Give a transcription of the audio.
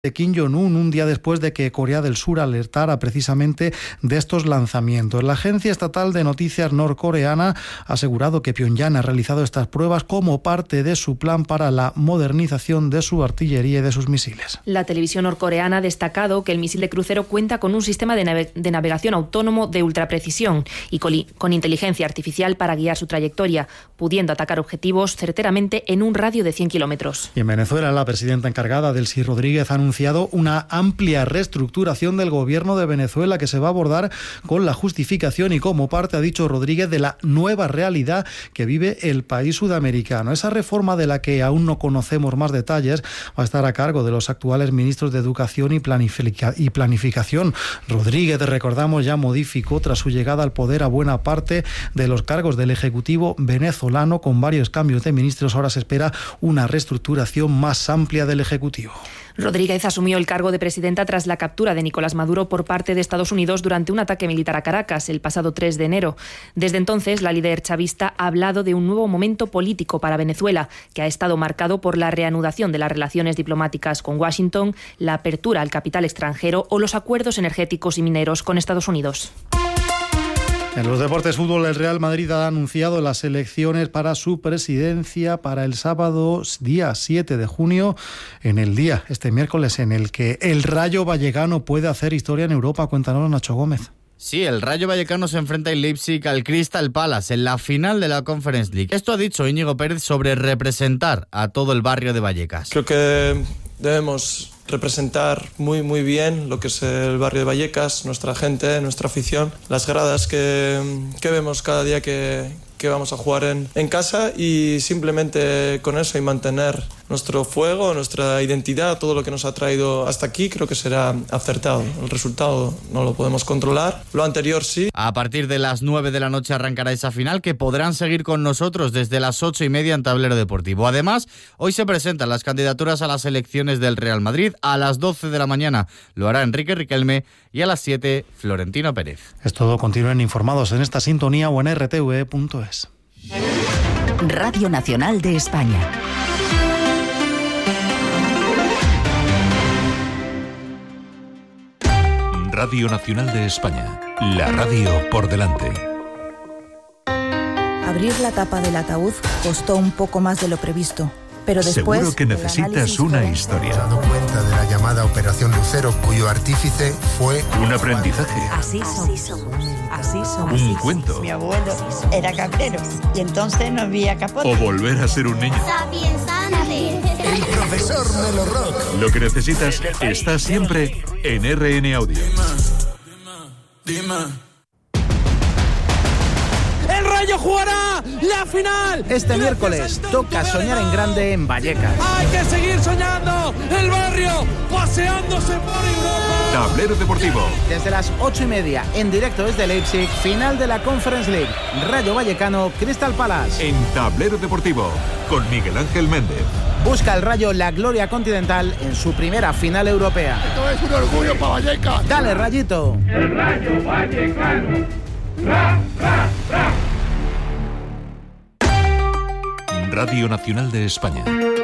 de Kim Jong-un, un día después de que Corea del Sur alertara precisamente de estos lanzamientos. La agencia estatal de noticias norcoreana ha asegurado que Pyongyang ha realizado estas pruebas como parte de su plan para la modernización de su artillería y de sus misiles. La televisión norcoreana ha destacado que el misil de crucero cuenta con un sistema de navegación autónomo de ultraprecisión y con inteligencia artificial para guiar su trayectoria, pudiendo atacar objetivos certeramente en un radio de 100 kilómetros. Y en Venezuela, la presidenta encargada, Delcy Rodríguez, ha anunciado una amplia reestructuración del gobierno de Venezuela que se va a abordar con la justificación y como parte, ha dicho Rodríguez, de la nueva realidad que vive el país sudamericano. Esa reforma, de la que aún no conocemos más detalles, va a estar a cargo de los actuales ministros de Educación y Planificación. Rodríguez, recordamos, ya modificó tras su llegada al poder a buena parte de los cargos del Ejecutivo venezolano. Con varios cambios de ministros, ahora se espera una reestructuración más amplia del Ejecutivo. Rodríguez asumió el cargo de presidenta tras la captura de Nicolás Maduro por parte de Estados Unidos durante un ataque militar a Caracas el pasado 3 de enero. Desde entonces, la líder chavista ha hablado de un nuevo momento político para Venezuela, que ha estado marcado por la reanudación de las relaciones diplomáticas con Washington, la apertura al capital extranjero o los acuerdos energéticos y mineros con Estados Unidos. En los deportes fútbol, el Real Madrid ha anunciado las elecciones para su presidencia para el sábado día 7 de junio, en el día, este miércoles, en el que el Rayo Vallecano puede hacer historia en Europa. Cuéntanos, Nacho Gómez. Sí, el Rayo Vallecano se enfrenta en Leipzig al Crystal Palace en la final de la Conference League. Esto ha dicho Íñigo Pérez sobre representar a todo el barrio de Vallecas. Creo que debemos representar muy bien lo que es el barrio de Vallecas, nuestra gente, nuestra afición, las gradas que vemos cada día que vamos a jugar en casa, y simplemente con eso y mantener nuestro fuego, nuestra identidad, todo lo que nos ha traído hasta aquí, creo que será acertado. El resultado no lo podemos controlar, lo anterior sí. A partir de las 9 de la noche arrancará esa final, que podrán seguir con nosotros desde las 8:30 en Tablero Deportivo. Además, hoy se presentan las candidaturas a las elecciones del Real Madrid. A las 12 de la mañana lo hará Enrique Riquelme y a las 7 Florentino Pérez. Es todo. Continúen informados en esta sintonía o en rtv.es. Radio Nacional de España. Radio Nacional de España. La radio por delante. Abrir la tapa del ataúd costó un poco más de lo previsto. Pero después, seguro que necesitas una historia. Dado cuenta de la llamada Operación Lucero, cuyo artífice fue un aprendizaje. Así somos. Un cuento. Mi abuelo era cabrero y entonces no había capote. O volver a ser un niño. el profesor Melo Rock. Lo que necesitas está siempre en RN Audio. Dime. ¡El Rayo jugará la final! Este miércoles toca soñar en grande en Vallecas. ¡Hay que seguir soñando! ¡El barrio paseándose por Europa! Tablero Deportivo. Desde las 8:30, en directo desde Leipzig, final de la Conference League. Rayo Vallecano, Crystal Palace. En Tablero Deportivo, con Miguel Ángel Méndez. Busca el Rayo la gloria continental en su primera final europea. Esto es un orgullo para Vallecas. ¡Dale, Rayito! ¡El Rayo Vallecano! ¡Ra, ra, ra! Radio Nacional de España.